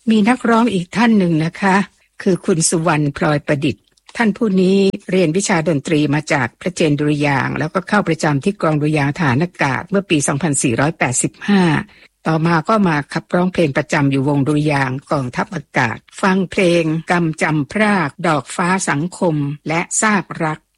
มีนักร้องอีกท่านหนึ่งนะคะคือคุณสุวรรณพลอยประดิษฐ์ท่านผู้นี้เรียนวิชาดนตรีมาจากพระเจนดุริยางค์แล้วก็เข้าประจำที่กองดุริยางค์ทหารอากาศเมื่อปี 2485 ต่อมาก็มาขับร้องเพลงประจำอยู่วงดุริยางค์กองทัพอากาศฟังเพลงกำจำพรากดอกฟ้าสังคมและซากรัก